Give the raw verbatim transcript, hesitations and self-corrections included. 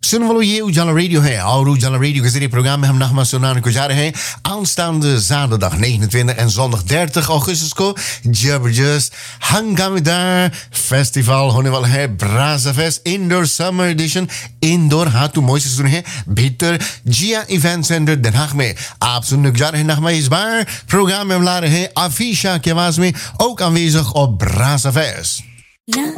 सुन वालों ये उजाला रेडियो है और उजाला रेडियो के जरिए प्रोग्राम में हम नगमा सुनाने को जा रहे हैं aanstaande zaterdag negenentwintig en zondag dertig augustus को जबरदस्त हंगामेदार फेस्टिवल होने वाला है ब्राजा fest indoor summer addition indoor हाँ तू मोई से सुने हैं भीतर जिया इवेंट सेंटर Den Haag में आप सुनने को जा रहे हैं नगमा इस बार प्रोग्राम में हम ला रहे हैं अफीशा की आवाज में ook aanwezig op Braza Fest. La